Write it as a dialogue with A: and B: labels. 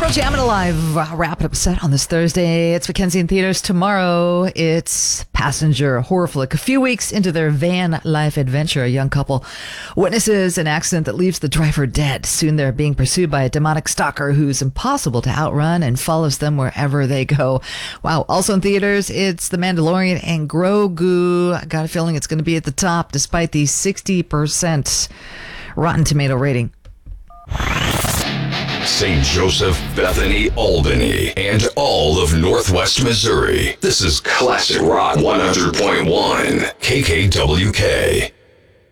A: Pearl Jam Live wrap-it-up set on this Thursday. It's Mackenzie in theaters. Tomorrow, it's Passenger, a horror flick. A few weeks into their van life adventure, a young couple witnesses an accident that leaves the driver dead. Soon they're being pursued by a demonic stalker who's impossible to outrun and follows them wherever they go. Wow. Also in theaters, it's The Mandalorian and Grogu. I got a feeling it's going to be at the top despite the 60% Rotten Tomato rating.
B: St. Joseph, Bethany, Albany, and all of Northwest Missouri. This is Classic Rock 100.1 KKWK.